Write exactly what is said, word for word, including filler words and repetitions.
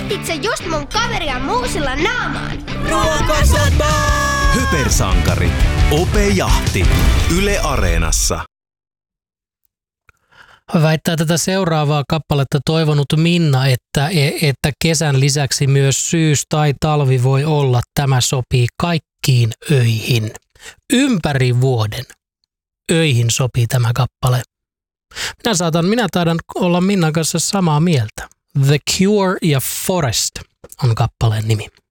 Jätit sä just mun kaveria muusilla naamaan? Ruokasota! Hypersankari. Ope Jahti. Yle Areenassa. Väittää tätä seuraavaa kappaletta toivonut Minna, että, että kesän lisäksi myös syys tai talvi voi olla. Tämä sopii kaikkiin öihin. Ympäri vuoden öihin sopii tämä kappale. Minä, saatan, minä taidan olla Minnan kanssa samaa mieltä. The Cure ja Forest on kappaleen nimi.